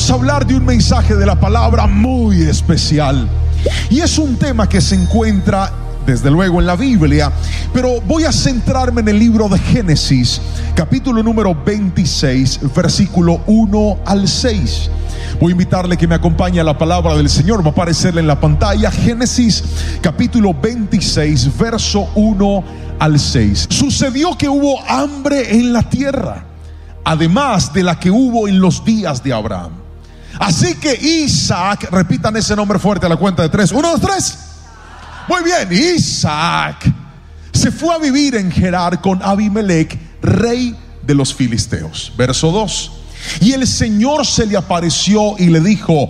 vamos a hablar de un mensaje de la palabra muy especial. Y es un tema que se encuentra desde luego en la Biblia, pero voy a centrarme en el libro de Génesis, capítulo número 26, versículo 1 al 6. Voy a invitarle que me acompañe a la palabra del Señor. Va a aparecerle en la pantalla Génesis capítulo 26, verso 1 al 6. Sucedió que hubo hambre en la tierra, además de la que hubo en los días de Abraham. Así que Isaac, repitan ese nombre fuerte a la cuenta de 3. 1, 2, 3. Muy bien, Isaac se fue a vivir en Gerar con Abimelech, rey de los filisteos. Verso 2. Y el Señor se le apareció y le dijo: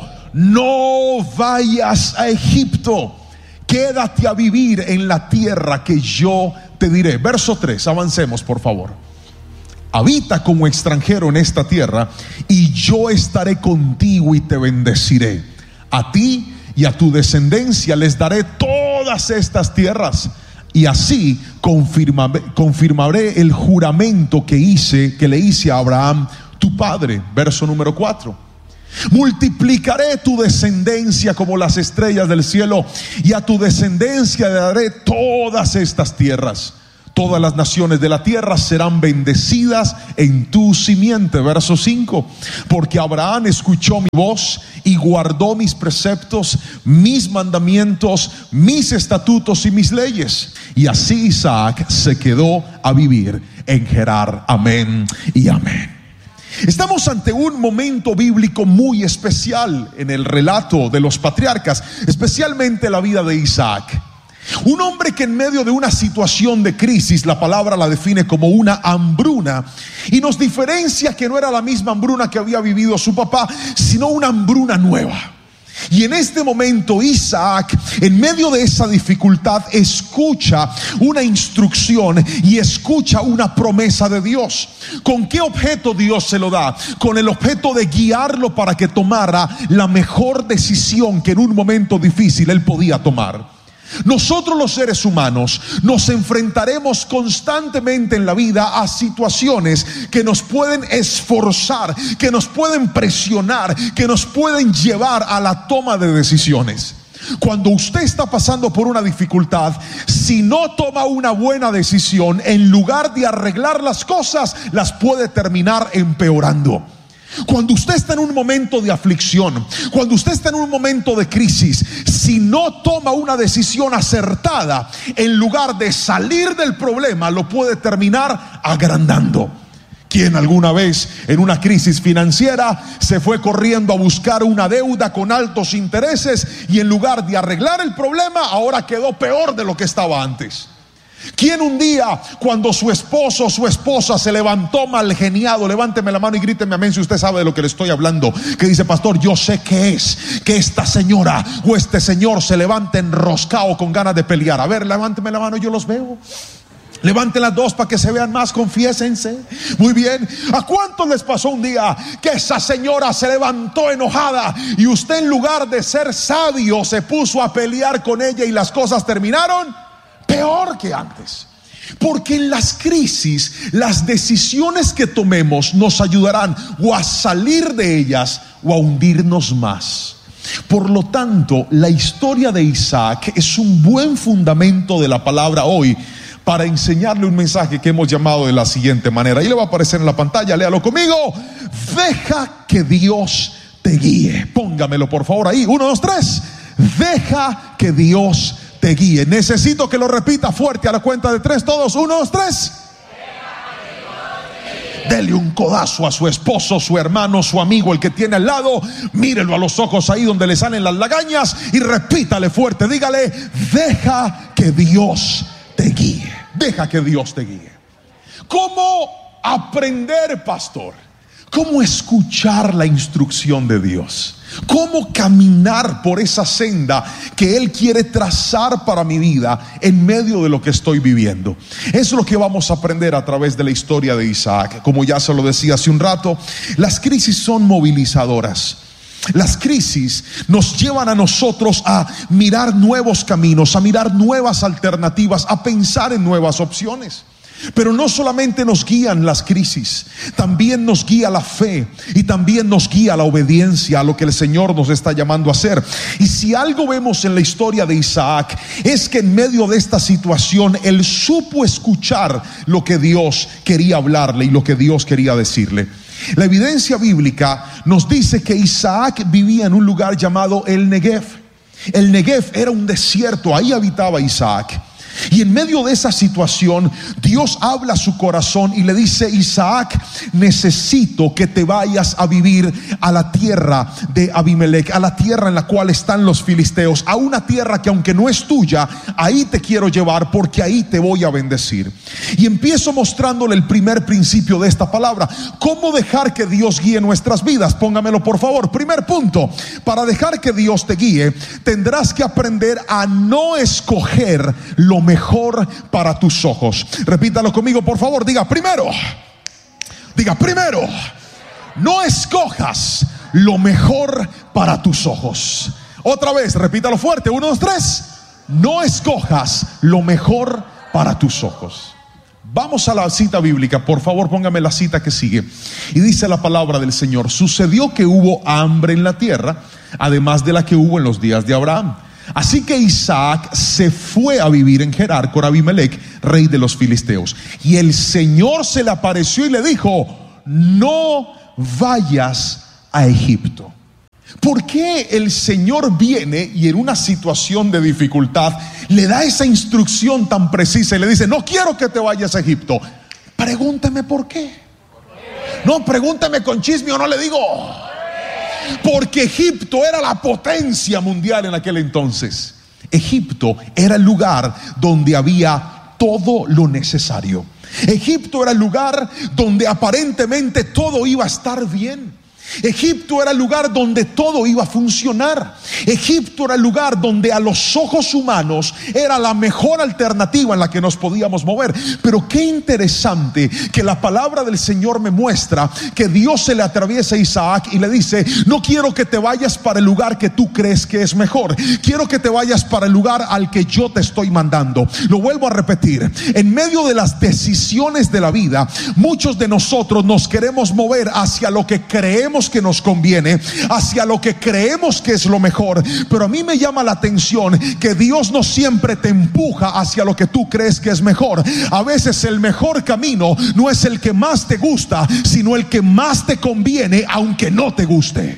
no vayas a Egipto, quédate a vivir en la tierra que yo te diré. Verso 3, avancemos por favor. Habita como extranjero en esta tierra, y yo estaré contigo y te bendeciré. A ti y a tu descendencia les daré todas estas tierras, y así confirmaré el juramento que le hice a Abraham tu padre. Verso número 4. Multiplicaré tu descendencia como las estrellas del cielo, y a tu descendencia le daré todas estas tierras. Todas las naciones de la tierra serán bendecidas en tu simiente. Verso 5. Porque Abraham escuchó mi voz y guardó mis preceptos, mis mandamientos, mis estatutos y mis leyes. Y así Isaac se quedó a vivir en Gerar. Amén y amén. Estamos ante un momento bíblico muy especial en el relato de los patriarcas, especialmente la vida de Isaac. Un hombre que en medio de una situación de crisis, la palabra la define como una hambruna, y nos diferencia que no era la misma hambruna que había vivido su papá, sino una hambruna nueva. Y en este momento Isaac, en medio de esa dificultad, escucha una instrucción y escucha una promesa de Dios. ¿Con qué objeto Dios se lo da? Con el objeto de guiarlo para que tomara la mejor decisión que en un momento difícil él podía tomar. Nosotros los seres humanos nos enfrentaremos constantemente en la vida a situaciones que nos pueden esforzar, que nos pueden presionar, que nos pueden llevar a la toma de decisiones. Cuando usted está pasando por una dificultad, si no toma una buena decisión, en lugar de arreglar las cosas, las puede terminar empeorando. Cuando usted está en un momento de aflicción, cuando usted está en un momento de crisis, si no toma una decisión acertada, en lugar de salir del problema, lo puede terminar agrandando. ¿Quién alguna vez en una crisis financiera se fue corriendo a buscar una deuda con altos intereses y en lugar de arreglar el problema, ahora quedó peor de lo que estaba antes? ¿Quién un día, cuando su esposo o su esposa se levantó mal geniado, levánteme la mano y gríteme amén si usted sabe de lo que le estoy hablando, que dice: pastor, yo sé que es que esta señora o este señor se levanta enroscado con ganas de pelear? A ver, levánteme la mano, yo los veo. Levanten las dos para que se vean más, confiésense. Muy bien. ¿A cuántos les pasó un día que esa señora se levantó enojada y usted, en lugar de ser sabio, se puso a pelear con ella y las cosas terminaron peor que antes? Porque en las crisis, las decisiones que tomemos nos ayudarán o a salir de ellas o a hundirnos más. Por lo tanto, la historia de Isaac es un buen fundamento de la palabra hoy para enseñarle un mensaje que hemos llamado de la siguiente manera. Ahí le va a aparecer en la pantalla, léalo conmigo: deja que Dios te guíe. Póngamelo por favor ahí. 1, 2, 3. Deja que Dios te guíe. Necesito que lo repita fuerte a la cuenta de 3 todos. 1, 2, 3. Dele un codazo a su esposo, su hermano, su amigo, el que tiene al lado. Mírelo a los ojos ahí donde le salen las lagañas y repítale fuerte. Dígale: deja que Dios te guíe. Deja que Dios te guíe. ¿Cómo aprender, pastor? ¿Cómo escuchar la instrucción de Dios? ¿Cómo caminar por esa senda que Él quiere trazar para mi vida en medio de lo que estoy viviendo? Es lo que vamos a aprender a través de la historia de Isaac. Como ya se lo decía hace un rato, las crisis son movilizadoras. Las crisis nos llevan a nosotros a mirar nuevos caminos, a mirar nuevas alternativas, a pensar en nuevas opciones. Pero no solamente nos guían las crisis, también nos guía la fe y también nos guía la obediencia a lo que el Señor nos está llamando a hacer. Y si algo vemos en la historia de Isaac, es que en medio de esta situación él supo escuchar lo que Dios quería hablarle y lo que Dios quería decirle. La evidencia bíblica nos dice que Isaac vivía en un lugar llamado el Negev. El Negev era un desierto, ahí habitaba Isaac. Y en medio de esa situación, Dios habla a su corazón y le dice: Isaac, necesito que te vayas a vivir a la tierra de Abimelech, a la tierra en la cual están los filisteos, a una tierra que aunque no es tuya, ahí te quiero llevar porque ahí te voy a bendecir. Y empiezo mostrándole el primer principio de esta palabra: ¿cómo dejar que Dios guíe nuestras vidas? Póngamelo por favor. Primer punto: para dejar que Dios te guíe, tendrás que aprender a no escoger lo mejor para tus ojos. Repítalo conmigo por favor. Diga primero, no escojas lo mejor para tus ojos. Otra vez, repítalo fuerte. 1, 2, 3. No escojas lo mejor para tus ojos. Vamos a la cita bíblica, por favor, póngame la cita que sigue. Y dice la palabra del Señor: sucedió que hubo hambre en la tierra, además de la que hubo en los días de Abraham. Así que Isaac se fue a vivir en Gerar con Abimelech, rey de los filisteos. Y el Señor se le apareció y le dijo: no vayas a Egipto. ¿Por qué el Señor viene y en una situación de dificultad le da esa instrucción tan precisa y le dice: no quiero que te vayas a Egipto? Pregúnteme por qué. No, pregúnteme con chisme o no le digo. Porque Egipto era la potencia mundial en aquel entonces. Egipto era el lugar donde había todo lo necesario. Egipto era el lugar donde aparentemente todo iba a estar bien. Egipto era el lugar donde todo iba a funcionar. Egipto era el lugar donde a los ojos humanos era la mejor alternativa en la que nos podíamos mover. Pero qué interesante que la palabra del Señor me muestra que Dios se le atraviesa a Isaac y le dice: no quiero que te vayas para el lugar que tú crees que es mejor, quiero que te vayas para el lugar al que yo te estoy mandando. Lo vuelvo a repetir: en medio de las decisiones de la vida, muchos de nosotros nos queremos mover hacia lo que creemos que nos conviene, hacia lo que creemos que es lo mejor. Pero a mí me llama la atención que Dios no siempre te empuja hacia lo que tú crees que es mejor. A veces el mejor camino no es el que más te gusta, sino el que más te conviene, aunque no te guste.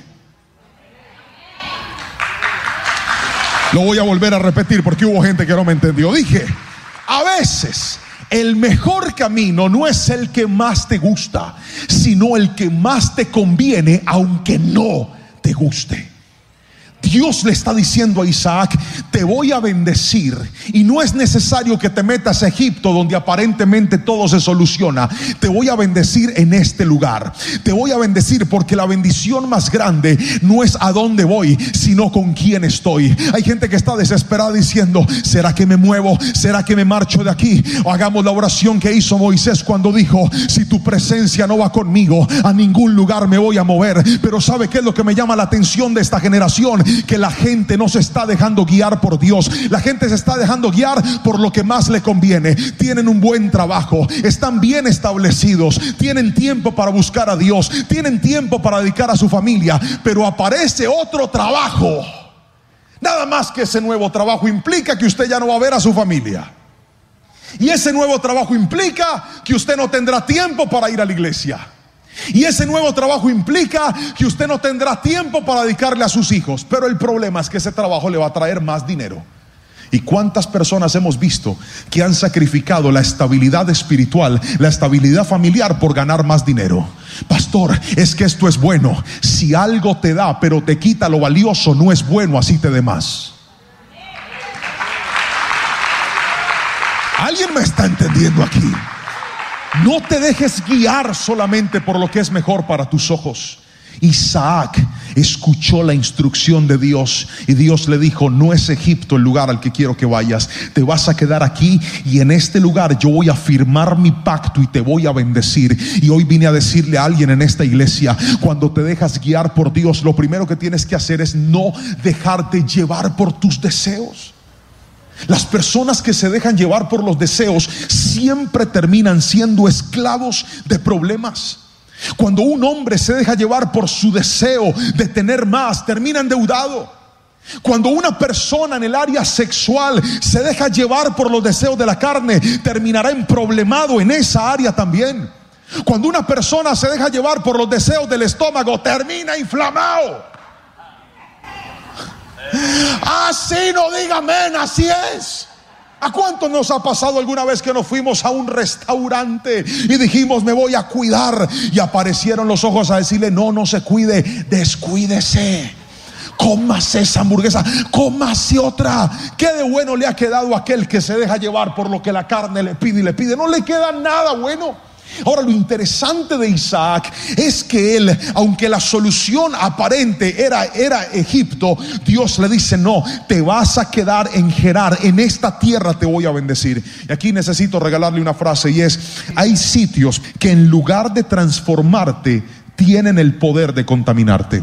Lo voy a volver a repetir porque hubo gente que no me entendió. Dije: a veces el mejor camino no es el que más te gusta, sino el que más te conviene, aunque no te guste. Dios le está diciendo a Isaac: te voy a bendecir y no es necesario que te metas a Egipto donde aparentemente todo se soluciona. Te voy a bendecir en este lugar. Te voy a bendecir porque la bendición más grande no es a dónde voy, sino con quién estoy. Hay gente que está desesperada diciendo: ¿será que me muevo? ¿Será que me marcho de aquí? O hagamos la oración que hizo Moisés cuando dijo: si tu presencia no va conmigo, a ningún lugar me voy a mover. Pero ¿sabe qué es lo que me llama la atención de esta generación? Que la gente no se está dejando guiar por Dios. La gente se está dejando guiar por lo que más le conviene. Tienen un buen trabajo, están bien establecidos, tienen tiempo para buscar a Dios, tienen tiempo para dedicar a su familia, pero aparece otro trabajo. Nada más que ese nuevo trabajo implica que usted ya no va a ver a su familia. Y ese nuevo trabajo implica que usted no tendrá tiempo para ir a la iglesia. Y ese nuevo trabajo implica que usted no tendrá tiempo para dedicarle a sus hijos. Pero el problema es que ese trabajo le va a traer más dinero. ¿Y cuántas personas hemos visto que han sacrificado la estabilidad espiritual, la estabilidad familiar por ganar más dinero? Pastor, es que esto es bueno. Si algo te da pero te quita lo valioso, no es bueno, así te dé más. ¿Alguien me está entendiendo aquí? No te dejes guiar solamente por lo que es mejor para tus ojos. Isaac escuchó la instrucción de Dios y Dios le dijo: no es Egipto el lugar al que quiero que vayas, te vas a quedar aquí y en este lugar yo voy a firmar mi pacto y te voy a bendecir. Y hoy vine a decirle a alguien en esta iglesia: cuando te dejas guiar por Dios, lo primero que tienes que hacer es no dejarte llevar por tus deseos. Las personas que se dejan llevar por los deseos siempre terminan siendo esclavos de problemas. Cuando un hombre se deja llevar por su deseo de tener más, termina endeudado. Cuando una persona en el área sexual se deja llevar por los deseos de la carne, terminará emproblemado en esa área también. Cuando una persona se deja llevar por los deseos del estómago, termina inflamado. Así no diga amén, así es. ¿A cuánto nos ha pasado alguna vez que nos fuimos a un restaurante y dijimos me voy a cuidar, y aparecieron los ojos a decirle no se cuide, descuídese, cómase esa hamburguesa, cómase otra? ¿Qué de bueno le ha quedado a aquel que se deja llevar por lo que la carne le pide y le pide? No le queda nada bueno. Ahora, lo interesante de Isaac es que él, aunque la solución aparente era Egipto, Dios le dice no, te vas a quedar en Gerar, en esta tierra te voy a bendecir. Y aquí necesito regalarle una frase, y es: hay sitios que en lugar de transformarte tienen el poder de contaminarte.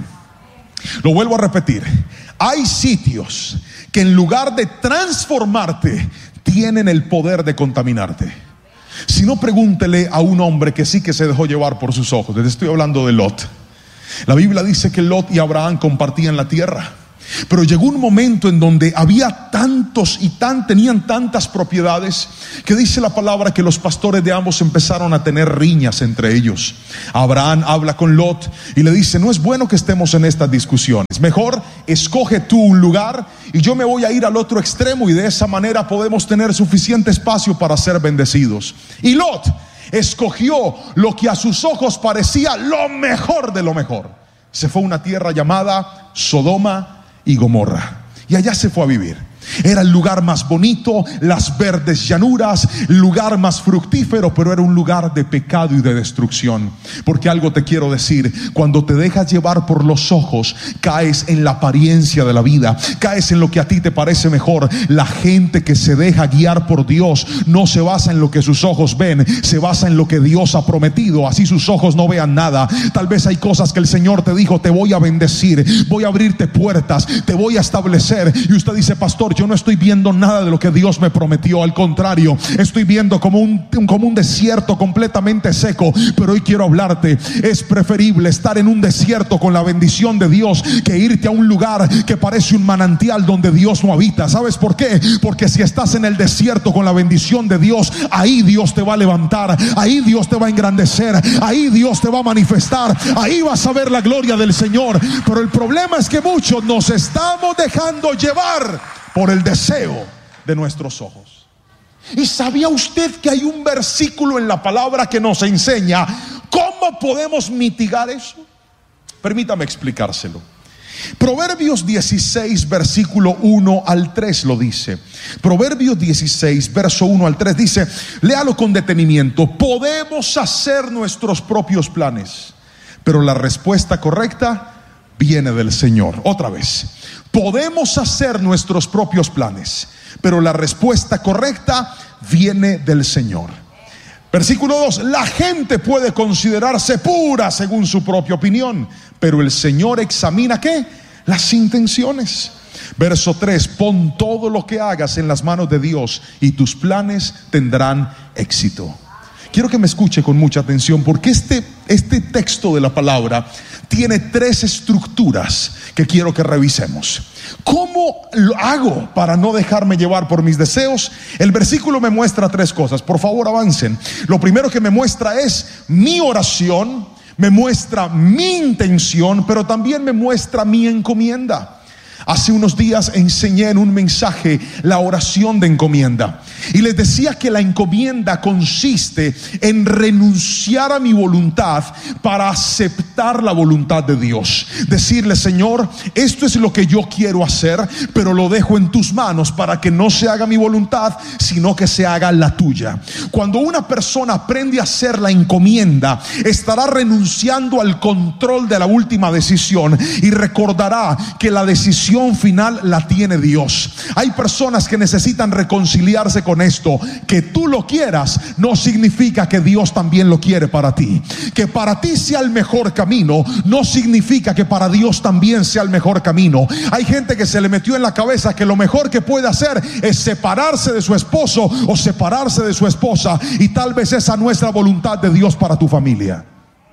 Lo vuelvo a repetir: hay sitios que en lugar de transformarte tienen el poder de contaminarte. Si no, pregúntele a un hombre que sí que se dejó llevar por sus ojos. Les estoy hablando de Lot. La Biblia dice que Lot y Abraham compartían la tierra, pero llegó un momento en donde había tantos y tenían tantas propiedades, que dice la palabra que los pastores de ambos empezaron a tener riñas entre ellos. Abraham habla con Lot y le dice: no es bueno que estemos en estas discusiones, mejor escoge tú un lugar y yo me voy a ir al otro extremo, y de esa manera podemos tener suficiente espacio para ser bendecidos. Y Lot escogió lo que a sus ojos parecía lo mejor de lo mejor. Se fue a una tierra llamada Sodoma y Gomorra, y allá se fue a vivir. Era el lugar más bonito, las verdes llanuras, el lugar más fructífero, pero era un lugar de pecado y de destrucción. Porque algo te quiero decir: cuando te dejas llevar por los ojos, caes en la apariencia de la vida, caes en lo que a ti te parece mejor. La gente que se deja guiar por Dios no se basa en lo que sus ojos ven, se basa en lo que Dios ha prometido. Así sus ojos no vean nada. Tal vez hay cosas que el Señor te dijo: te voy a bendecir, voy a abrirte puertas, te voy a establecer. Y usted dice: pastor, yo no estoy viendo nada de lo que Dios me prometió. Al contrario, estoy viendo como un desierto completamente seco. Pero hoy quiero hablarte: es preferible estar en un desierto con la bendición de Dios que irte a un lugar que parece un manantial donde Dios no habita. ¿Sabes por qué? Porque si estás en el desierto con la bendición de Dios, ahí Dios te va a levantar, ahí Dios te va a engrandecer, ahí Dios te va a manifestar, ahí vas a ver la gloria del Señor. Pero el problema es que muchos nos estamos dejando llevar por el deseo de nuestros ojos. ¿Y sabía usted que hay un versículo en la palabra que nos enseña cómo podemos mitigar eso? Permítame explicárselo. Proverbios 16, versículo 1 al 3 lo dice. Proverbios 16, verso 1 al 3 dice, léalo con detenimiento: podemos hacer nuestros propios planes, pero la respuesta correcta viene del Señor. Otra vez: podemos hacer nuestros propios planes, pero la respuesta correcta viene del Señor. Versículo 2: la gente puede considerarse pura según su propia opinión, pero el Señor examina ¿qué? Las intenciones. Verso 3: pon todo lo que hagas en las manos de Dios y tus planes tendrán éxito. Quiero que me escuche con mucha atención, porque este texto de la palabra tiene tres estructuras que quiero que revisemos. ¿Cómo lo hago para no dejarme llevar por mis deseos? El versículo me muestra tres cosas. Por favor, avancen. Lo primero que me muestra es mi oración, me muestra mi intención, pero también me muestra mi encomienda. Hace unos días enseñé en un mensaje la oración de encomienda, y les decía que la encomienda consiste en renunciar a mi voluntad para aceptar la voluntad de Dios. Decirle: Señor, esto es lo que yo quiero hacer, pero lo dejo en tus manos para que no se haga mi voluntad, sino que se haga la tuya. Cuando una persona aprende a hacer la encomienda, estará renunciando al control de la última decisión y recordará que la decisión final la tiene Dios. Hay personas que necesitan reconciliarse con con esto: que tú lo quieras no significa que Dios también lo quiere para ti. Que para ti sea el mejor camino no significa que para Dios también sea el mejor camino. Hay gente que se le metió en la cabeza que lo mejor que puede hacer es separarse de su esposo o separarse de su esposa, y tal vez esa no es la voluntad de Dios para tu familia.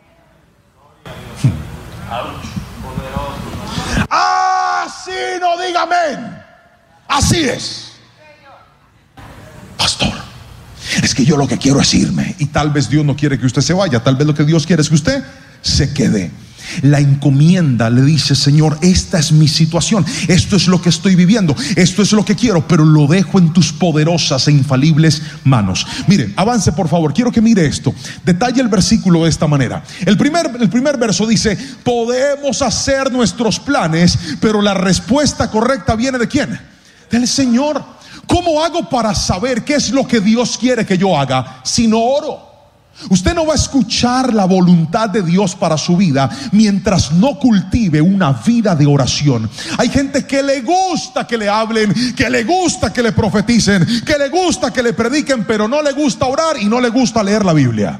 Así no diga amén. Así es. Pastor, es que yo lo que quiero es irme. Y tal vez Dios no quiere que usted se vaya. Tal vez lo que Dios quiere es que usted se quede. La encomienda le dice: Señor, esta es mi situación, esto es lo que estoy viviendo, esto es lo que quiero, pero lo dejo en tus poderosas e infalibles manos. Mire, avance por favor, quiero que mire esto. Detalle el versículo de esta manera. El primer verso dice: podemos hacer nuestros planes, pero la respuesta correcta viene ¿de quién? Del Señor. ¿Cómo hago para saber qué es lo que Dios quiere que yo haga si no oro? Usted no va a escuchar la voluntad de Dios para su vida mientras no cultive una vida de oración. Hay gente que le gusta que le hablen, que le gusta que le profeticen, que le gusta que le prediquen, pero no le gusta orar y no le gusta leer la Biblia.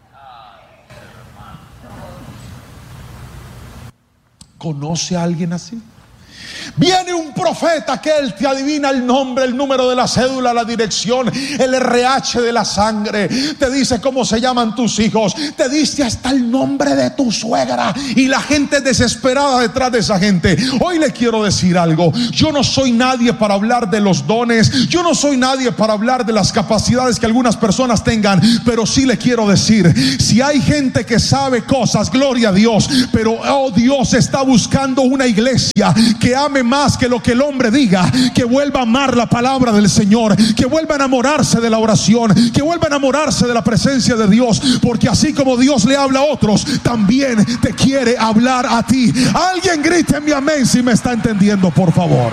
¿Conoce a alguien así? Viene un profeta que él te adivina el nombre, el número de la cédula, la dirección, el RH de la sangre, te dice cómo se llaman tus hijos, te dice hasta el nombre de tu suegra, y la gente desesperada detrás de esa gente. Hoy le quiero decir algo: yo no soy nadie para hablar de los dones, yo no soy nadie para hablar de las capacidades que algunas personas tengan, pero sí le quiero decir: si hay gente que sabe cosas, gloria a Dios, pero Dios está buscando una iglesia que ame más que lo que el hombre diga, que vuelva a amar la palabra del Señor, que vuelva a enamorarse de la oración, que vuelva a enamorarse de la presencia de Dios, porque así como Dios le habla a otros, también te quiere hablar a ti. Alguien grite mi amén si me está entendiendo, por favor.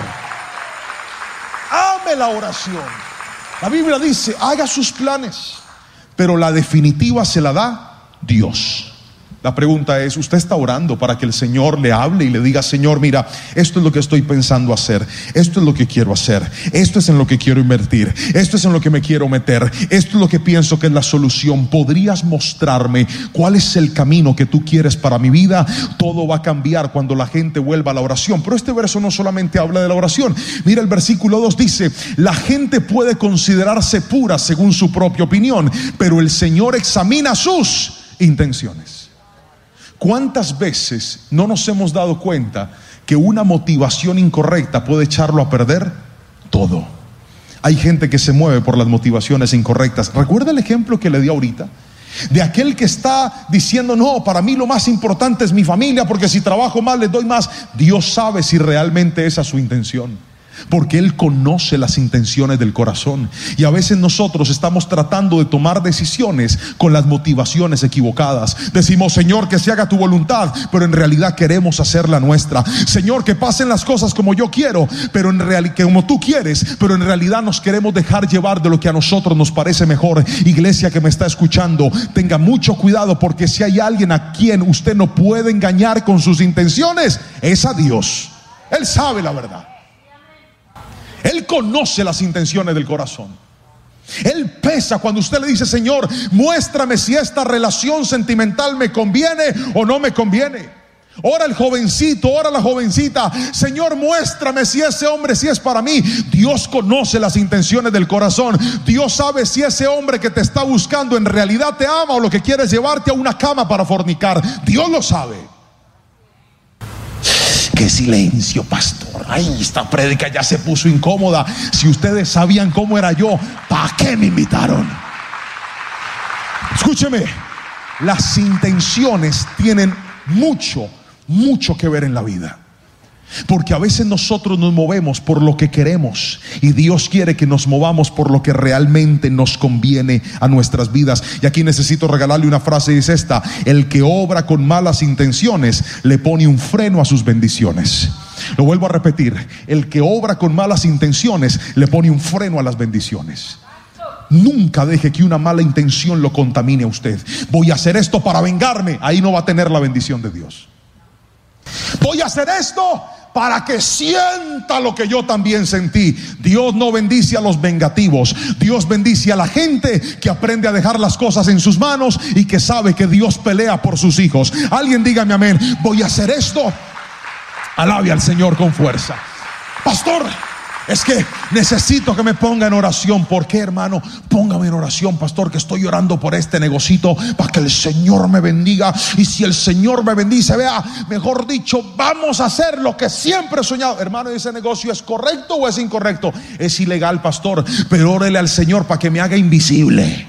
Ame la oración. La Biblia dice: haga sus planes, pero la definitiva se la da Dios. La pregunta es: ¿usted está orando para que el Señor le hable y le diga: Señor, mira, esto es lo que estoy pensando hacer, esto es lo que quiero hacer, esto es en lo que quiero invertir, esto es en lo que me quiero meter, esto es lo que pienso que es la solución? ¿Podrías mostrarme cuál es el camino que tú quieres para mi vida? Todo va a cambiar cuando la gente vuelva a la oración. Pero este verso no solamente habla de la oración. Mira el versículo 2, dice: la gente puede considerarse pura según su propia opinión, pero el Señor examina sus intenciones. ¿Cuántas veces no nos hemos dado cuenta que una motivación incorrecta puede echarlo a perder todo? Hay gente que se mueve por las motivaciones incorrectas. ¿Recuerda el ejemplo que le di ahorita? De aquel que está diciendo: no, para mí lo más importante es mi familia, porque si trabajo más les doy más. Dios sabe si realmente esa es su intención, porque Él conoce las intenciones del corazón. Y a veces nosotros estamos tratando de tomar decisiones con las motivaciones equivocadas. Decimos: Señor, que se haga tu voluntad, pero en realidad queremos hacer la nuestra. Señor, que pasen las cosas como yo quiero, pero en realidad como tú quieres, pero en realidad nos queremos dejar llevar de lo que a nosotros nos parece mejor. Iglesia que me está escuchando, tenga mucho cuidado, porque si hay alguien a quien usted no puede engañar con sus intenciones, es a Dios. Él sabe la verdad. Él conoce las intenciones del corazón. Él pesa cuando usted le dice: Señor, muéstrame si esta relación sentimental me conviene o no me conviene. Ora el jovencito, ora la jovencita: Señor, muéstrame si ese hombre sí es para mí. Dios conoce las intenciones del corazón. Dios sabe si ese hombre que te está buscando en realidad te ama o lo que quiere es llevarte a una cama para fornicar. Dios lo sabe. ¡Qué silencio, pastor! Ay, esta prédica ya se puso incómoda. Si ustedes sabían cómo era yo, ¿para qué me invitaron? Escúcheme, las intenciones tienen mucho que ver en la vida. Porque a veces nosotros nos movemos por lo que queremos, y Dios quiere que nos movamos por lo que realmente nos conviene a nuestras vidas. Y aquí necesito regalarle una frase, y es esta: el que obra con malas intenciones le pone un freno a sus bendiciones. Lo vuelvo a repetir: el que obra con malas intenciones le pone un freno a las bendiciones. Nunca deje que una mala intención lo contamine a usted. Voy a hacer esto para vengarme. Ahí no va a tener la bendición de Dios. Voy a hacer esto para que sienta lo que yo también sentí. Dios no bendice a los vengativos. Dios bendice a la gente que aprende a dejar las cosas en sus manos y que sabe que Dios pelea por sus hijos. Alguien dígame amén. Voy a hacer esto. Alabe al Señor con fuerza. Pastor, es que necesito que me ponga en oración. ¿Por qué, hermano? Póngame en oración, pastor, que estoy orando por este negocito para que el Señor me bendiga. Y si el Señor me bendice, vea, mejor dicho, vamos a hacer lo que siempre he soñado. Hermano, ¿ese negocio es correcto o es incorrecto? Es ilegal, pastor, pero órele al Señor para que me haga invisible.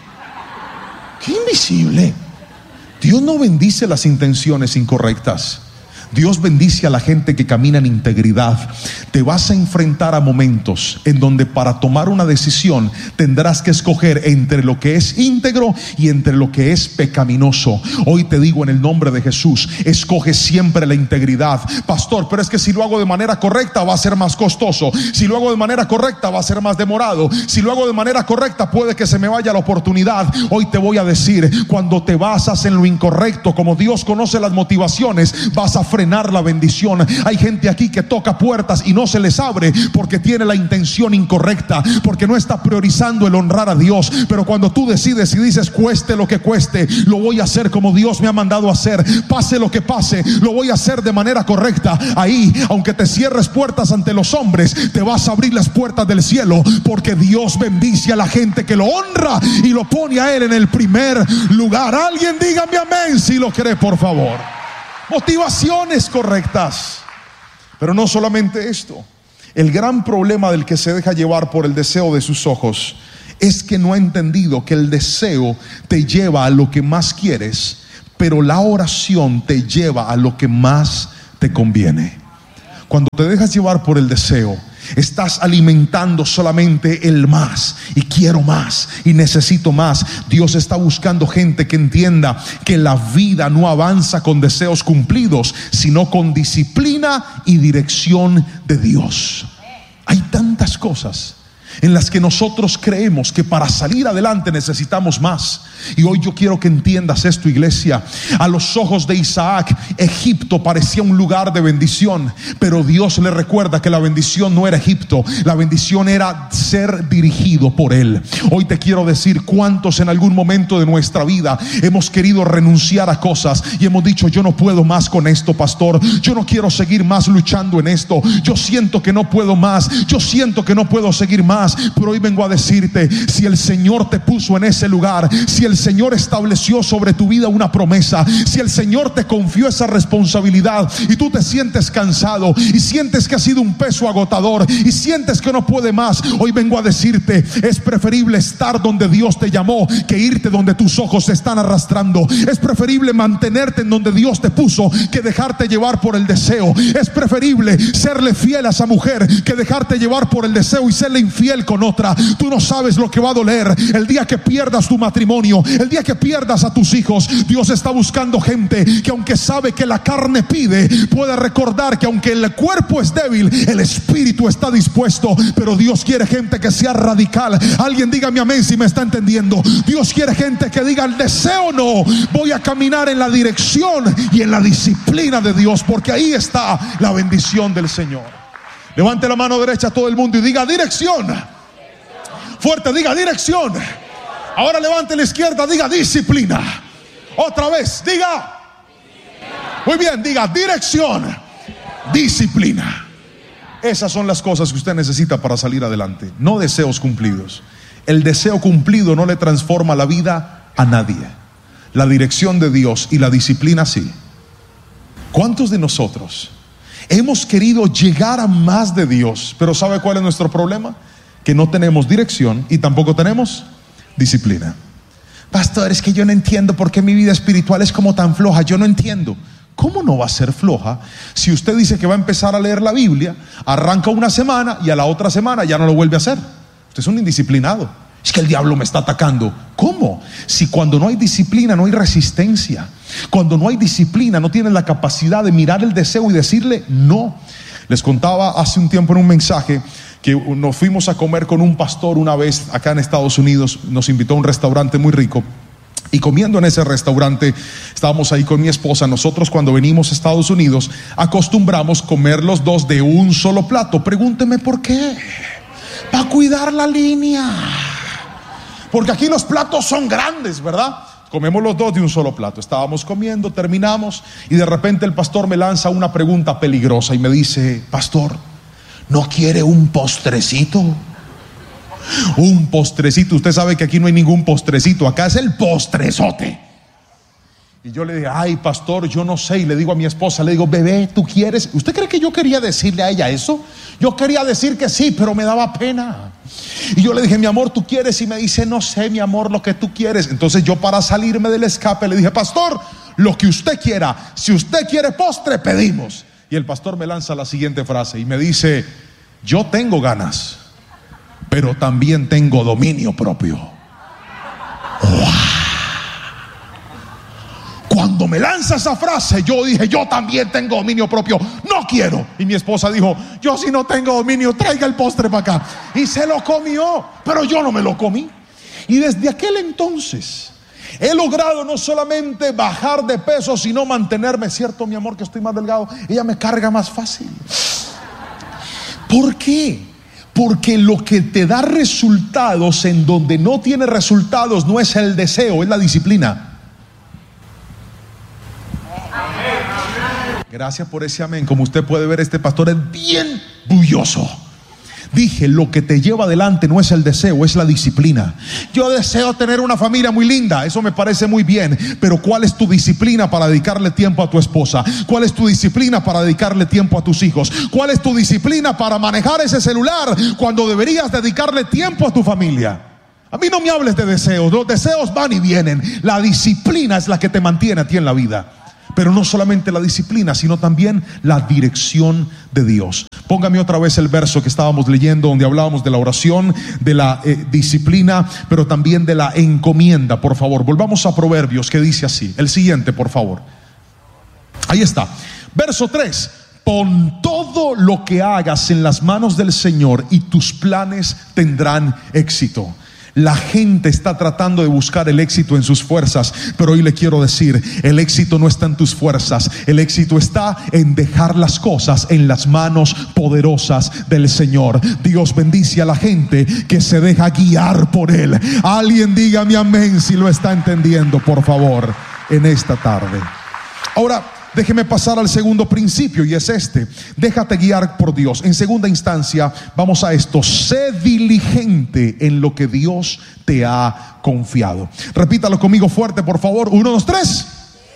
¿Qué invisible? Dios no bendice las intenciones incorrectas. Dios bendice a la gente que camina en integridad. Te vas a enfrentar a momentos en donde para tomar una decisión tendrás que escoger entre lo que es íntegro y entre lo que es pecaminoso. Hoy te digo en el nombre de Jesús, escoge siempre la integridad. Pastor, pero es que si lo hago de manera correcta va a ser más costoso. Si lo hago de manera correcta va a ser más demorado. Si lo hago de manera correcta puede que se me vaya la oportunidad. Hoy te voy a decir, cuando te basas en lo incorrecto, como Dios conoce las motivaciones, vas a frenar la bendición. Hay gente aquí que toca puertas y no se les abre porque tiene la intención incorrecta, porque no está priorizando el honrar a Dios. Pero cuando tú decides y dices, cueste lo que cueste, lo voy a hacer como Dios me ha mandado a hacer, pase lo que pase, lo voy a hacer de manera correcta. Ahí, aunque te cierres puertas ante los hombres, te vas a abrir las puertas del cielo, porque Dios bendice a la gente que lo honra y lo pone a Él en el primer lugar. Alguien dígame amén si lo cree, por favor. Motivaciones correctas. Pero no solamente esto. El gran problema del que se deja llevar por el deseo de sus ojos es que no ha entendido que el deseo te lleva a lo que más quieres, pero la oración te lleva a lo que más te conviene. Cuando te dejas llevar por el deseo, estás alimentando solamente el más, y quiero más, y necesito más. Dios está buscando gente que entienda que la vida no avanza con deseos cumplidos, sino con disciplina y dirección de Dios. Hay tantas cosas en las que nosotros creemos que para salir adelante necesitamos más. Y hoy yo quiero que entiendas esto, iglesia. A los ojos de Isaac, Egipto parecía un lugar de bendición, pero Dios le recuerda que la bendición no era Egipto, la bendición era ser dirigido por Él. Hoy te quiero decir, cuántos en algún momento de nuestra vida hemos querido renunciar a cosas y hemos dicho, yo no puedo más con esto, pastor, yo no quiero seguir más luchando en esto, yo siento que no puedo más, yo siento que no puedo seguir más. Pero hoy vengo a decirte, si el Señor te puso en ese lugar, si el Señor estableció sobre tu vida una promesa, si el Señor te confió esa responsabilidad y tú te sientes cansado y sientes que ha sido un peso agotador y sientes que no puede más, hoy vengo a decirte, es preferible estar donde Dios te llamó que irte donde tus ojos te están arrastrando. Es preferible mantenerte en donde Dios te puso que dejarte llevar por el deseo. Es preferible serle fiel a esa mujer que dejarte llevar por el deseo y serle infiel con otra. Tú no sabes lo que va a doler el día que pierdas tu matrimonio, el día que pierdas a tus hijos. Dios está buscando gente que, aunque sabe que la carne pide, pueda recordar que aunque el cuerpo es débil, el espíritu está dispuesto. Pero Dios quiere gente que sea radical. Alguien dígame amén si me está entendiendo. Dios quiere gente que diga, el deseo no, voy a caminar en la dirección y en la disciplina de Dios, porque ahí está la bendición del Señor. Levante la mano derecha a todo el mundo y diga dirección. Fuerte, diga dirección. Ahora levante la izquierda, diga disciplina. Otra vez, diga. Muy bien, diga dirección, disciplina. Esas son las cosas que usted necesita para salir adelante, no deseos cumplidos. El deseo cumplido no le transforma la vida a nadie. La dirección de Dios y la disciplina sí. ¿Cuántos de nosotros hemos querido llegar a más de Dios, pero sabe cuál es nuestro problema? Que no tenemos dirección y tampoco tenemos disciplina. Pastor, es que yo no entiendo por qué mi vida espiritual es como tan floja. Yo no entiendo. ¿Cómo no va a ser floja si usted dice que va a empezar a leer la Biblia, arranca una semana y a la otra semana ya no lo vuelve a hacer? Usted es un indisciplinado. Es que el diablo me está atacando. ¿Cómo? Si cuando no hay disciplina no hay resistencia. Cuando no hay disciplina no tienes la capacidad de mirar el deseo y decirle no. Les contaba hace un tiempo en un mensaje que nos fuimos a comer con un pastor una vez acá en Estados Unidos. Nos invitó a un restaurante muy rico Y comiendo en ese restaurante, estábamos ahí con mi esposa. Nosotros cuando venimos a Estados Unidos acostumbramos comer los dos de un solo plato. Pregúnteme por qué. Para cuidar la línea. Porque aquí los platos son grandes, ¿verdad? Comemos los dos de un solo plato. Estábamos comiendo, terminamos y de repente el pastor me lanza una pregunta peligrosa y me dice: pastor, ¿no quiere un postrecito? Un postrecito. Usted sabe que aquí no hay ningún postrecito, acá es el postrezote. Y yo le dije: ay, pastor, yo no sé. Y le digo a mi esposa, le digo: bebé, ¿tú quieres? ¿Usted cree que yo quería decirle a ella eso? Yo quería decir que sí, pero me daba pena. Y yo le dije: mi amor, ¿tú quieres? Y me dice: no sé, mi amor, lo que tú quieres. Entonces yo, para salirme del escape, le dije: pastor, lo que usted quiera. Si usted quiere postre, pedimos. Y el pastor me lanza la siguiente frase y me dice: yo tengo ganas, pero también tengo dominio propio. ¡Wow! Cuando me lanza esa frase, yo dije: yo también tengo dominio propio, no quiero. Y mi esposa dijo: yo si no tengo dominio, traiga el postre para acá. Y se lo comió, pero yo no me lo comí. Y desde aquel entonces he logrado no solamente bajar de peso, sino mantenerme. ¿Cierto, mi amor, que estoy más delgado? Ella me carga más fácil. ¿Por qué? Porque lo que te da resultados en donde no tiene resultados no es el deseo, es la disciplina. Gracias por ese amén. Como usted puede ver, este pastor es bien bulloso. Dije: lo que te lleva adelante no es el deseo, es la disciplina. Yo deseo tener una familia muy linda, eso me parece muy bien, pero ¿cuál es tu disciplina para dedicarle tiempo a tu esposa? ¿Cuál es tu disciplina para dedicarle tiempo a tus hijos? ¿Cuál es tu disciplina para manejar ese celular cuando deberías dedicarle tiempo a tu familia? A mí no me hables de deseos, los deseos van y vienen. La disciplina es la que te mantiene a ti en la vida. Pero no solamente la disciplina, sino también la dirección de Dios. Póngame otra vez el verso que estábamos leyendo, donde hablábamos de la oración, de la disciplina, pero también de la encomienda. Por favor, volvamos a Proverbios, que dice así. El siguiente, por favor. Ahí está. Verso 3. Pon todo lo que hagas en las manos del Señor y tus planes tendrán éxito. La gente está tratando de buscar el éxito en sus fuerzas, pero hoy le quiero decir: el éxito no está en tus fuerzas, el éxito está en dejar las cosas en las manos poderosas del Señor. Dios bendice a la gente que se deja guiar por Él. Alguien dígame amén si lo está entendiendo, por favor, en esta tarde. Ahora, déjeme pasar al segundo principio, y es este: déjate guiar por Dios. En segunda instancia, vamos a esto: sé diligente en lo que Dios te ha confiado. Repítalo conmigo fuerte, por favor. 1, 2, 3.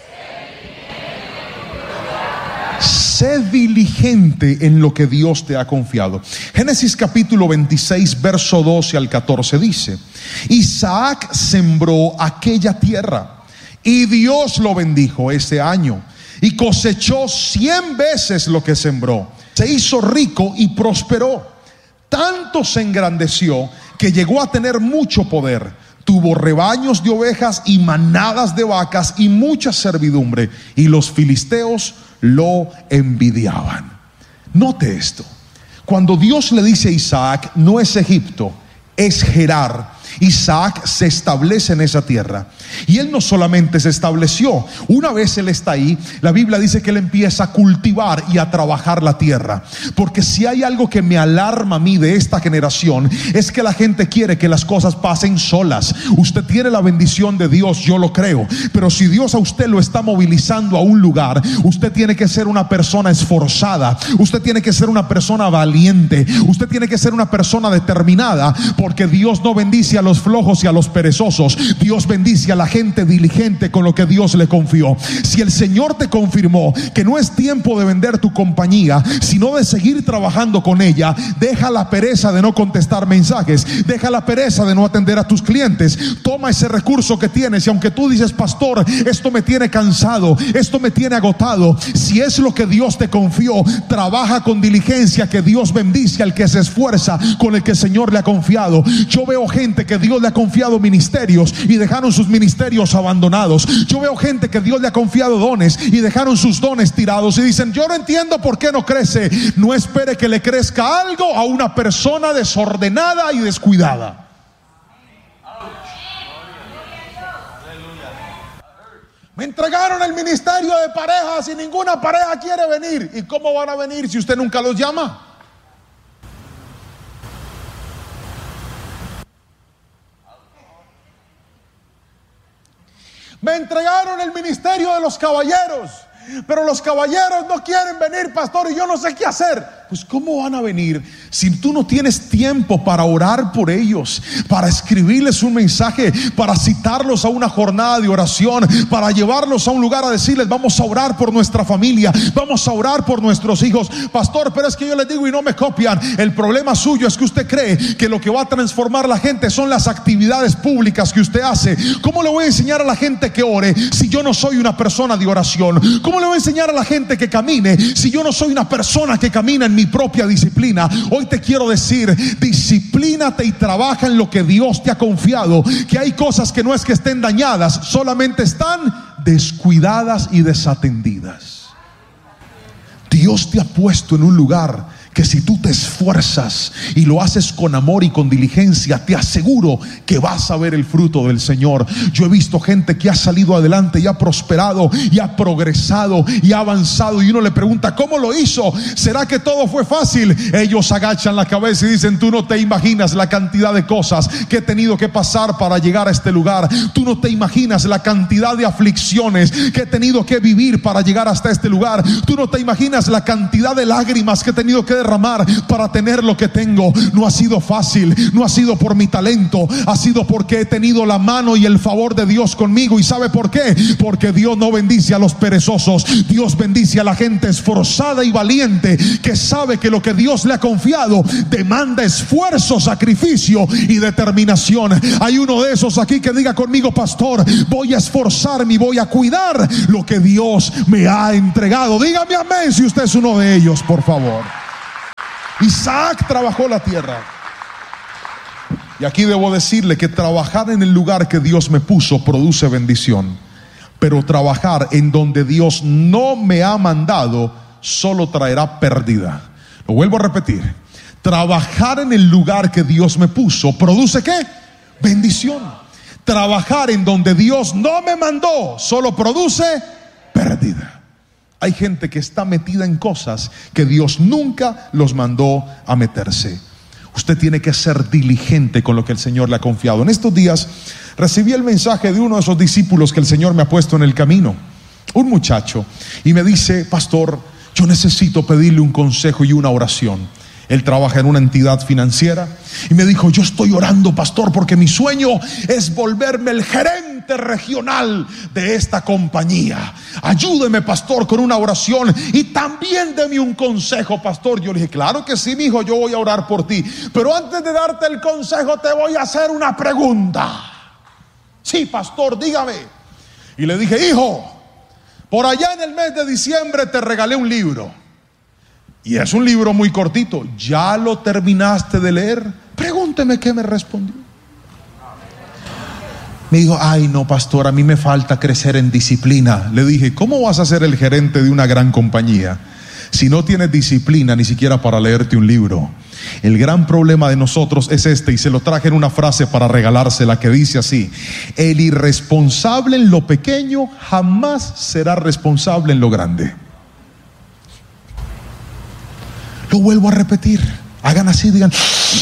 Sé diligente en lo que Dios te ha confiado. Génesis capítulo 26, verso 12 al 14 dice: Isaac sembró aquella tierra y Dios lo bendijo ese año, y cosechó 100 veces lo que sembró. Se hizo rico y prosperó. Tanto se engrandeció que llegó a tener mucho poder. Tuvo rebaños de ovejas y manadas de vacas y mucha servidumbre, y los filisteos lo envidiaban. Note esto: cuando Dios le dice a Isaac, no es Egipto, es Gerar. Isaac se establece en esa tierra. Y él no solamente se estableció, una vez él está ahí, la Biblia dice que él empieza a cultivar y a trabajar la tierra. Porque si hay algo que me alarma a mí de esta generación, es que la gente quiere que las cosas pasen solas. Usted tiene la bendición de Dios, yo lo creo, pero si Dios a usted lo está movilizando a un lugar, usted tiene que ser una persona esforzada, usted tiene que ser una persona valiente, usted tiene que ser una persona determinada, porque Dios no bendice a los flojos y a los perezosos. Dios bendice a la gente diligente con lo que Dios le confió. Si el Señor te confirmó que no es tiempo de vender tu compañía, sino de seguir trabajando con ella, deja la pereza de no contestar mensajes, deja la pereza de no atender a tus clientes. Toma ese recurso que tienes, y aunque tú dices, pastor, esto me tiene cansado, esto me tiene agotado, si es lo que Dios te confió, trabaja con diligencia, que Dios bendice al que se esfuerza con el que el Señor le ha confiado. Yo veo gente que Dios le ha confiado ministerios y dejaron sus ministerios abandonados. Yo veo gente que Dios le ha confiado dones y dejaron sus dones tirados, y dicen, yo no entiendo por qué no crece. No espere que le crezca algo a una persona desordenada y descuidada. Me entregaron el ministerio de parejas y ninguna pareja quiere venir. ¿Y cómo van a venir si usted nunca los llama? Me entregaron el ministerio de los caballeros, pero los caballeros no quieren venir, pastor, y yo no sé qué hacer. Pues ¿cómo van a venir si tú no tienes tiempo para orar por ellos, para escribirles un mensaje, para citarlos a una jornada de oración, para llevarlos a un lugar a decirles: vamos a orar por nuestra familia, vamos a orar por nuestros hijos? Pastor, pero es que yo les digo y no me copian. El problema suyo es que usted cree que lo que va a transformar la gente son las actividades públicas que usted hace. ¿Cómo le voy a enseñar a la gente que ore si yo no soy una persona de oración? ¿Cómo le voy a enseñar a la gente que camine si yo no soy una persona que camina en mi propia disciplina? Hoy te quiero decir: disciplínate y trabaja en lo que Dios te ha confiado, que hay cosas que no es que estén dañadas, solamente están descuidadas y desatendidas. Dios te ha puesto en un lugar que si tú te esfuerzas y lo haces con amor y con diligencia, te aseguro que vas a ver el fruto del Señor. Yo he visto gente que ha salido adelante y ha prosperado y ha progresado y ha avanzado, y uno le pregunta: ¿cómo lo hizo? ¿Será que todo fue fácil? Ellos agachan la cabeza y dicen: tú no te imaginas la cantidad de cosas que he tenido que pasar para llegar a este lugar. Tú no te imaginas la cantidad de aflicciones que he tenido que vivir para llegar hasta este lugar. Tú no te imaginas la cantidad de lágrimas que he tenido que derramar para tener lo que tengo. No ha sido fácil, no ha sido por mi talento, ha sido porque he tenido la mano y el favor de Dios conmigo. ¿Y sabe por qué? Porque Dios no bendice a los perezosos. Dios bendice a la gente esforzada y valiente, que sabe que lo que Dios le ha confiado demanda esfuerzo, sacrificio y determinación. Hay uno de esos aquí que diga conmigo: pastor, voy a esforzarme y voy a cuidar lo que Dios me ha entregado. Dígame amén si usted es uno de ellos, por favor. Isaac trabajó la tierra. Y aquí debo decirle que trabajar en el lugar que Dios me puso produce bendición, pero trabajar en donde Dios no me ha mandado solo traerá pérdida. Lo vuelvo a repetir: trabajar en el lugar que Dios me puso produce ¿qué? Bendición. Trabajar en donde Dios no me mandó solo produce pérdida. Hay gente que está metida en cosas que Dios nunca los mandó a meterse. Usted tiene que ser diligente con lo que el Señor le ha confiado. En estos días recibí el mensaje de uno de esos discípulos que el Señor me ha puesto en el camino, un muchacho, y me dice: pastor, yo necesito pedirle un consejo y una oración. Él trabaja en una entidad financiera y me dijo: yo estoy orando, pastor, porque mi sueño es volverme el gerente regional de esta compañía. Ayúdeme, pastor, con una oración y también deme un consejo, pastor. Yo le dije: claro que sí, mi hijo, yo voy a orar por ti, pero antes de darte el consejo te voy a hacer una pregunta. Sí, pastor, dígame. Y le dije: hijo, por allá en el mes de diciembre te regalé un libro. Y es un libro muy cortito. ¿Ya lo terminaste de leer? Pregúnteme qué me respondió. Me dijo: ay no, pastor, a mí me falta crecer en disciplina. Le dije: ¿cómo vas a ser el gerente de una gran compañía si no tienes disciplina ni siquiera para leerte un libro? El gran problema de nosotros es este, y se lo traje en una frase para regalársela, que dice así: el irresponsable en lo pequeño jamás será responsable en lo grande. Lo vuelvo a repetir. Hagan así, digan: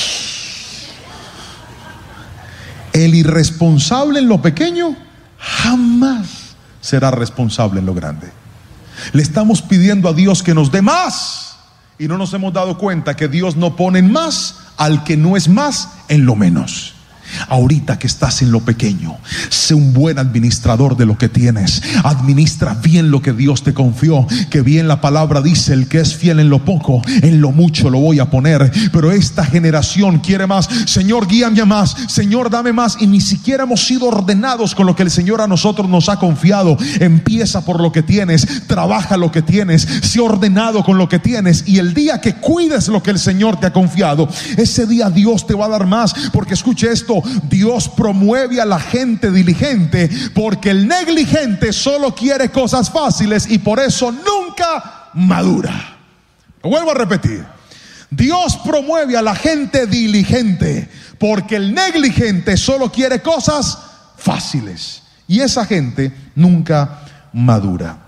el irresponsable en lo pequeño jamás será responsable en lo grande. Le estamos pidiendo a Dios que nos dé más, y no nos hemos dado cuenta que Dios no pone en más al que no es más en lo menos. Ahorita que estás en lo pequeño, sé un buen administrador de lo que tienes. Administra bien lo que Dios te confió, que bien la palabra dice: el que es fiel en lo poco, en lo mucho lo voy a poner. Pero esta generación quiere más. Señor, guíame a más. Señor, dame más. Y ni siquiera hemos sido ordenados con lo que el Señor a nosotros nos ha confiado. Empieza por lo que tienes, trabaja lo que tienes, sé ordenado con lo que tienes, y el día que cuides lo que el Señor te ha confiado, ese día Dios te va a dar más. Porque escuche esto: Dios promueve a la gente diligente, porque el negligente solo quiere cosas fáciles y por eso nunca madura. Lo vuelvo a repetir: Dios promueve a la gente diligente, porque el negligente solo quiere cosas fáciles y esa gente nunca madura.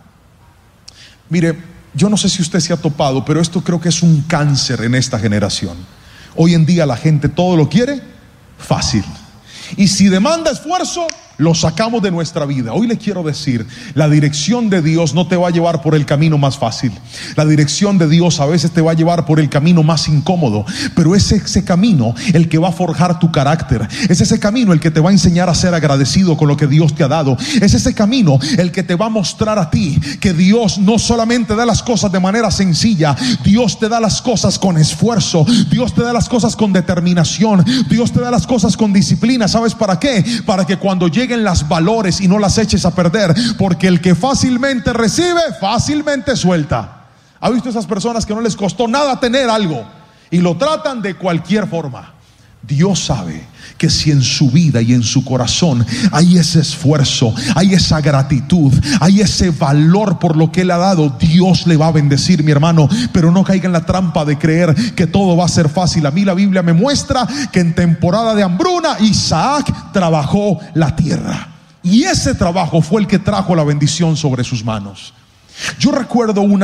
Mire, yo no sé si usted se ha topado, pero esto creo que es un cáncer en esta generación. Hoy en día la gente todo lo quiere fácil. Y si demanda esfuerzo, lo sacamos de nuestra vida. Hoy le quiero decir, la dirección de Dios no te va a llevar por el camino más fácil. La dirección de Dios a veces te va a llevar por el camino más incómodo, pero es ese camino el que va a forjar tu carácter. Es ese camino el que te va a enseñar a ser agradecido con lo que Dios te ha dado. Es ese camino el que te va a mostrar a ti que Dios no solamente da las cosas de manera sencilla, Dios te da las cosas con esfuerzo, Dios te da las cosas con determinación, Dios te da las cosas con disciplina. ¿Sabes para qué? Para que cuando lleguen las valores y no las eches a perder, porque el que fácilmente recibe, fácilmente suelta. ¿Ha visto esas personas que no les costó nada tener algo y lo tratan de cualquier forma? Dios sabe que si en su vida y en su corazón hay ese esfuerzo, hay esa gratitud, hay ese valor por lo que Él ha dado, Dios le va a bendecir, mi hermano. Pero no caiga en la trampa de creer que todo va a ser fácil. A mí la Biblia me muestra que en temporada de hambruna Isaac trabajó la tierra, y ese trabajo fue el que trajo la bendición sobre sus manos. Yo recuerdo un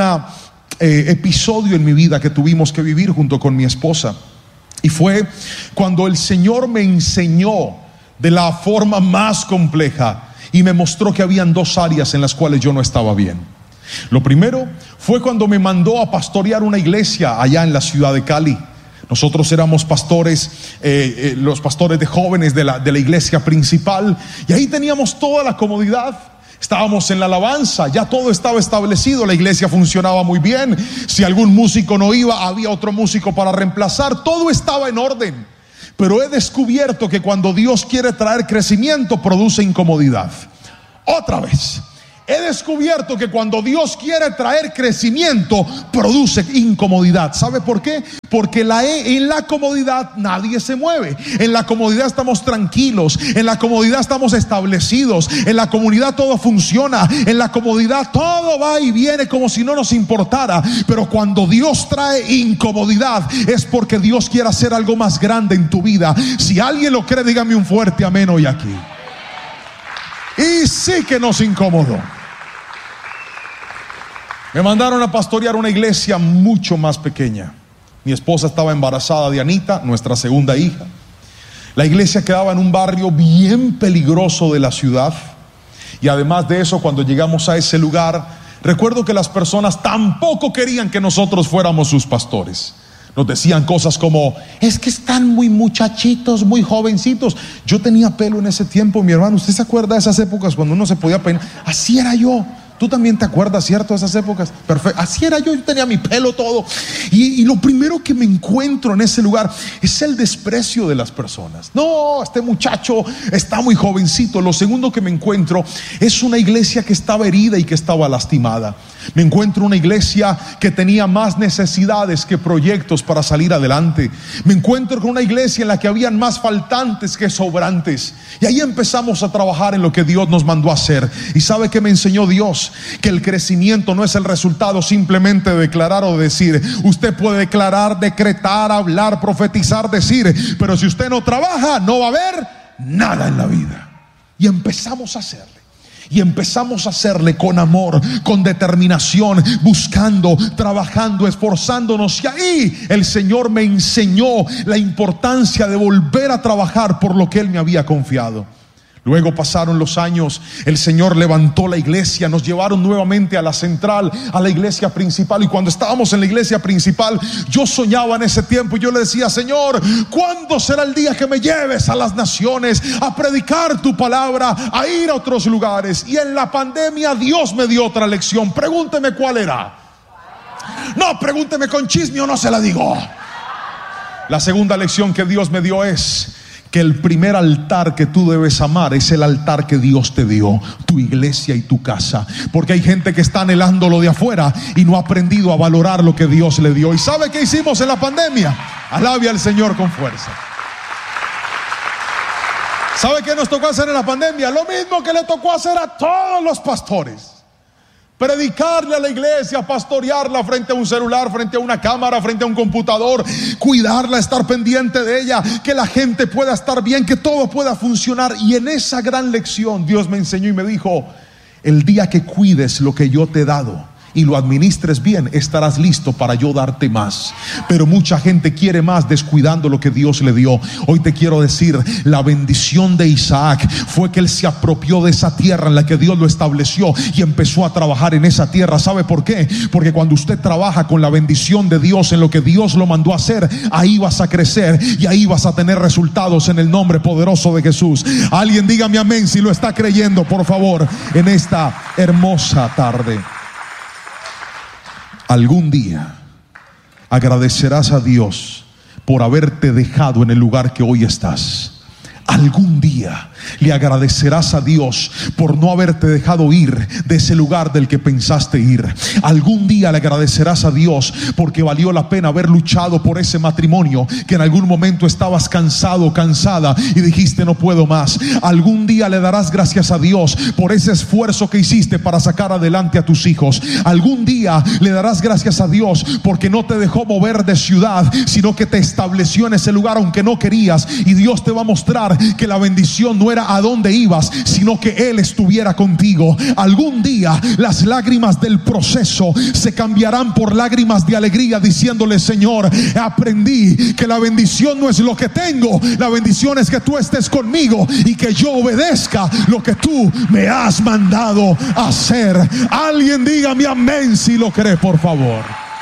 episodio en mi vida que tuvimos que vivir junto con mi esposa. Y fue cuando el Señor me enseñó de la forma más compleja y me mostró que habían dos áreas en las cuales yo no estaba bien. Lo primero fue cuando me mandó a pastorear una iglesia allá en la ciudad de Cali. Nosotros éramos pastores, los pastores de jóvenes de la iglesia principal, y ahí teníamos toda la comodidad. Estábamos en la alabanza, ya todo estaba establecido, la iglesia funcionaba muy bien. Si algún músico no iba, había otro músico para reemplazar, todo estaba en orden. Pero he descubierto que cuando Dios quiere traer crecimiento, produce incomodidad. Otra vez, he descubierto que cuando Dios quiere traer crecimiento, produce incomodidad. ¿Sabe por qué? Porque en la comodidad nadie se mueve. En la comodidad estamos tranquilos. En la comodidad estamos establecidos. En la comodidad todo funciona. En la comodidad todo va y viene como si no nos importara. Pero cuando Dios trae incomodidad, es porque Dios quiere hacer algo más grande en tu vida. Si alguien lo cree, dígame un fuerte amén hoy aquí. Y sí que nos incomodó. Me mandaron a pastorear una iglesia mucho más pequeña. Mi esposa estaba embarazada de Anita, nuestra segunda hija. La iglesia quedaba en un barrio bien peligroso de la ciudad. Y además de eso, cuando llegamos a ese lugar, recuerdo que las personas tampoco querían que nosotros fuéramos sus pastores. Nos decían cosas como: es que están muy muchachitos, muy jovencitos. Yo tenía pelo en ese tiempo, mi hermano. ¿Usted se acuerda de esas épocas cuando uno se podía peinar? Así era yo. Tú también te acuerdas, ¿cierto? De esas épocas. Perfecto. Así era yo tenía mi pelo todo. Y lo primero que me encuentro en ese lugar es el desprecio de las personas. No, este muchacho está muy jovencito. Lo segundo que me encuentro es una iglesia que estaba herida y que estaba lastimada. Me encuentro una iglesia que tenía más necesidades que proyectos para salir adelante. Me encuentro con una iglesia en la que habían más faltantes que sobrantes. Y ahí empezamos a trabajar en lo que Dios nos mandó a hacer. ¿Y sabe qué me enseñó Dios? Que el crecimiento no es el resultado simplemente de declarar o decir. Usted puede declarar, decretar, hablar, profetizar, decir, pero si usted no trabaja, no va a haber nada en la vida. Y empezamos a hacerle. Y empezamos a hacerle con amor, con determinación, buscando, trabajando, esforzándonos. Y ahí el Señor me enseñó la importancia de volver a trabajar por lo que Él me había confiado. Luego pasaron los años, el Señor levantó la iglesia, nos llevaron nuevamente a la central, a la iglesia principal. Y cuando estábamos en la iglesia principal, yo soñaba en ese tiempo y yo le decía: Señor, ¿cuándo será el día que me lleves a las naciones a predicar tu palabra, a ir a otros lugares? Y en la pandemia Dios me dio otra lección. Pregúnteme cuál era. No, pregúnteme con chisme o no se la digo. La segunda lección que Dios me dio es que el primer altar que tú debes amar es el altar que Dios te dio, tu iglesia y tu casa. Porque hay gente que está anhelando lo de afuera y no ha aprendido a valorar lo que Dios le dio. ¿Y sabe qué hicimos en la pandemia? Alabe al Señor con fuerza. ¿Sabe qué nos tocó hacer en la pandemia? Lo mismo que le tocó hacer a todos los pastores. Predicarle a la iglesia, pastorearla frente a un celular, frente a una cámara, frente a un computador, cuidarla, estar pendiente de ella, que la gente pueda estar bien, que todo pueda funcionar. Y en esa gran lección Dios me enseñó y me dijo: el día que cuides lo que yo te he dado y lo administres bien, estarás listo para yo darte más. Pero mucha gente quiere más descuidando lo que Dios le dio. Hoy te quiero decir, la bendición de Isaac fue que él se apropió de esa tierra en la que Dios lo estableció y empezó a trabajar en esa tierra. ¿Sabe por qué? Porque cuando usted trabaja con la bendición de Dios en lo que Dios lo mandó a hacer, ahí vas a crecer y ahí vas a tener resultados en el nombre poderoso de Jesús. Alguien dígame amén si lo está creyendo, por favor, en esta hermosa tarde. Algún día agradecerás a Dios por haberte dejado en el lugar que hoy estás. Algún día le agradecerás a Dios por no haberte dejado ir de ese lugar del que pensaste ir. Algún día le agradecerás a Dios porque valió la pena haber luchado por ese matrimonio que en algún momento estabas cansado, cansada y dijiste no puedo más. Algún día le darás gracias a Dios por ese esfuerzo que hiciste para sacar adelante a tus hijos. Algún día le darás gracias a Dios porque no te dejó mover de ciudad, sino que te estableció en ese lugar aunque no querías, y Dios te va a mostrar que la bendición no era a dónde ibas, sino que Él estuviera contigo. Algún día las lágrimas del proceso se cambiarán por lágrimas de alegría, diciéndole: Señor, aprendí que la bendición no es lo que tengo, la bendición es que tú estés conmigo y que yo obedezca lo que tú me has mandado a hacer. Alguien dígame amén si lo cree, por favor.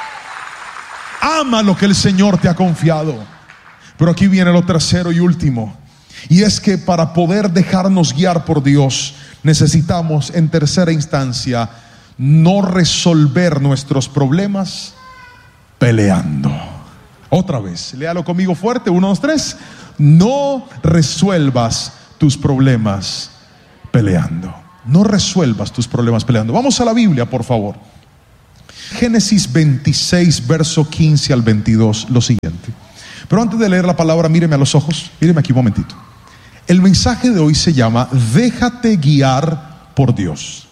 Ama lo que el Señor te ha confiado. Pero aquí viene lo tercero y último, y es que para poder dejarnos guiar por Dios, necesitamos en tercera instancia no resolver nuestros problemas peleando. Otra vez, léalo conmigo fuerte, 1, 2, 3. No resuelvas tus problemas peleando. No resuelvas tus problemas peleando. Vamos a la Biblia, por favor. Génesis 26, verso 15 al 22, lo siguiente. Pero antes de leer la palabra, míreme a los ojos, míreme aquí un momentito. El mensaje de hoy se llama Déjate guiar por Dios.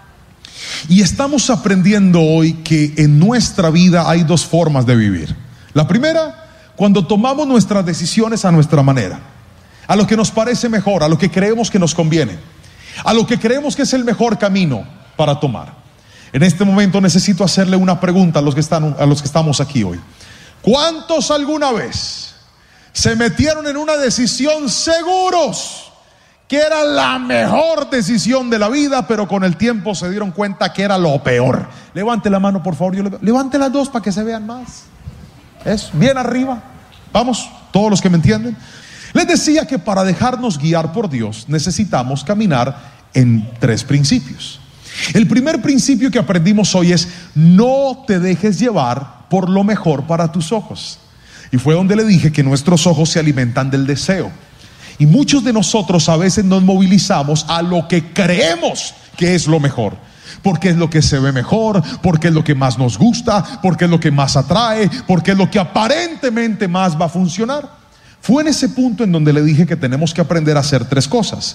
Y estamos aprendiendo hoy que en nuestra vida hay dos formas de vivir. La primera, cuando tomamos nuestras decisiones a nuestra manera, a lo que nos parece mejor, a lo que creemos que nos conviene, a lo que creemos que es el mejor camino para tomar. En este momento necesito hacerle una pregunta a los que estamos aquí hoy. ¿Cuántos alguna vez se metieron en una decisión seguros que era la mejor decisión de la vida, pero con el tiempo se dieron cuenta que era lo peor? Levante la mano, por favor. Levante las dos para que se vean más. Eso, bien arriba. Vamos, todos los que me entienden. Les decía que para dejarnos guiar por Dios necesitamos caminar en 3 principios. El primer principio que aprendimos hoy es: no te dejes llevar por lo mejor para tus ojos. Y fue donde le dije que nuestros ojos se alimentan del deseo. Y muchos de nosotros a veces nos movilizamos a lo que creemos que es lo mejor, porque es lo que se ve mejor, porque es lo que más nos gusta, porque es lo que más atrae, porque es lo que aparentemente más va a funcionar. Fue en ese punto en donde le dije que tenemos que aprender a hacer 3 cosas: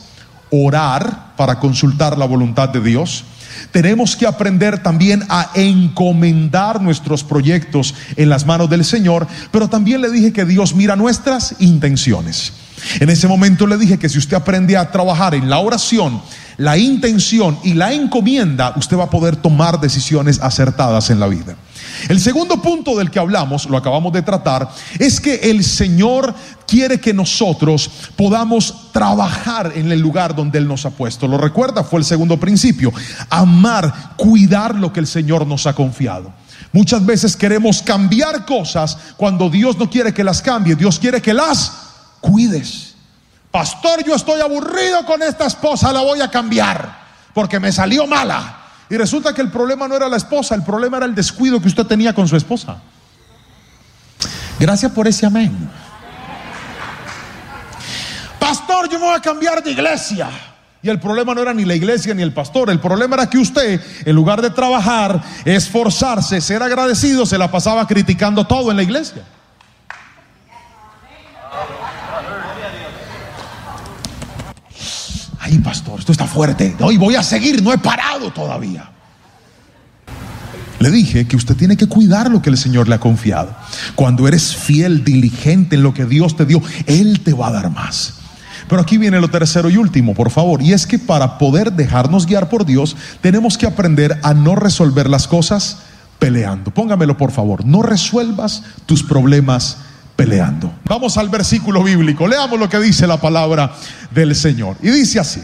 orar para consultar la voluntad de Dios. Tenemos que aprender también a encomendar nuestros proyectos en las manos del Señor. Pero también le dije que Dios mira nuestras intenciones. En ese momento le dije que si usted aprende a trabajar en la oración, la intención y la encomienda, usted va a poder tomar decisiones acertadas en la vida. El segundo punto del que hablamos, lo acabamos de tratar, es que el Señor quiere que nosotros podamos trabajar en el lugar donde Él nos ha puesto. ¿Lo recuerda? Fue el segundo principio: amar, cuidar lo que el Señor nos ha confiado. Muchas veces queremos cambiar cosas cuando Dios no quiere que las cambie. Dios quiere que las cuides. Pastor, yo estoy aburrido con esta esposa, la voy a cambiar porque me salió mala. Y resulta que el problema no era la esposa, el problema era el descuido que usted tenía con su esposa. Gracias por ese amén. Pastor, yo me voy a cambiar de iglesia. Y el problema no era ni la iglesia ni el pastor. El problema era que usted, en lugar de trabajar, esforzarse, ser agradecido, se la pasaba criticando todo en la iglesia. Ay, pastor, esto está fuerte. Hoy voy a seguir, no he parado todavía. Le dije que usted tiene que cuidar lo que el Señor le ha confiado. Cuando eres fiel, diligente en lo que Dios te dio, Él te va a dar más. Pero aquí viene lo tercero y último, por favor, y es que para poder dejarnos guiar por Dios, tenemos que aprender a no resolver las cosas peleando. Póngamelo, por favor. No resuelvas tus problemas peleando. Vamos al versículo bíblico. Leamos lo que dice la palabra del Señor. Y dice así: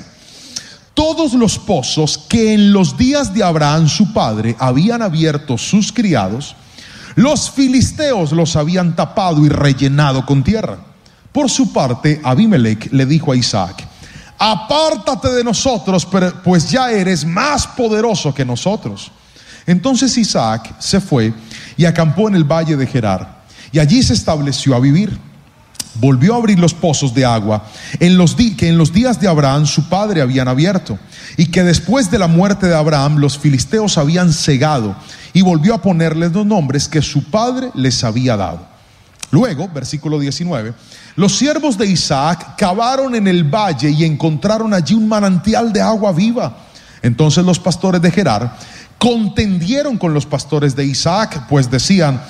todos los pozos que en los días de Abraham su padre habían abierto sus criados, los filisteos los habían tapado y rellenado con tierra. Por su parte, Abimelech le dijo a Isaac: apártate de nosotros, pues ya eres más poderoso que nosotros. Entonces Isaac se fue y acampó en el valle de Gerar, y allí se estableció a vivir. Volvió a abrir los pozos de agua que en los días de Abraham su padre habían abierto, y que después de la muerte de Abraham los filisteos habían cegado, y volvió a ponerles los nombres que su padre les había dado. Luego, versículo 19, los siervos de Isaac cavaron en el valle y encontraron allí un manantial de agua viva. Entonces los pastores de Gerar contendieron con los pastores de Isaac, pues decían: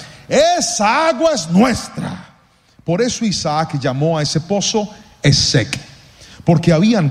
esa agua es nuestra. Por eso Isaac llamó a ese pozo Esek, porque habían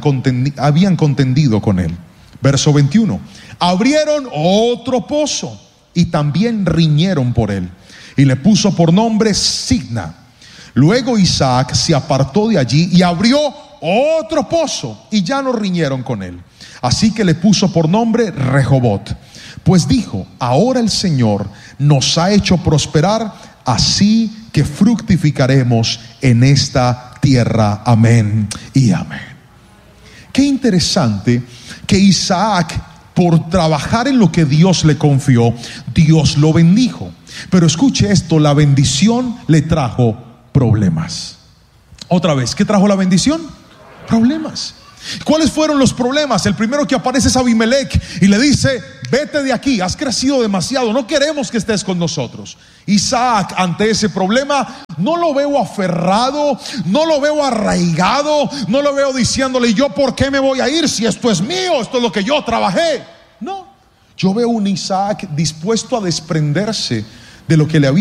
contendido con él. Verso 21, abrieron otro pozo y también riñeron por él, y le puso por nombre Signa. Luego Isaac se apartó de allí y abrió otro pozo, y ya no riñeron con él. Así que le puso por nombre Rehobot, pues dijo: ahora el Señor nos ha hecho prosperar, así que fructificaremos en esta tierra. Amén y amén. Qué interesante que Isaac, por trabajar en lo que Dios le confió, Dios lo bendijo. Pero escuche esto: la bendición le trajo problemas. Otra vez, ¿qué trajo la bendición? Problemas. ¿Cuáles fueron los problemas? El primero que aparece es Abimelech y le dice: vete de aquí, has crecido demasiado, no queremos que estés con nosotros. Isaac, ante ese problema, no lo veo aferrado, no lo veo arraigado, no lo veo diciéndole: ¿yo por qué me voy a ir si esto es mío, esto es lo que yo trabajé? No, yo veo un Isaac dispuesto a desprenderse de lo que le había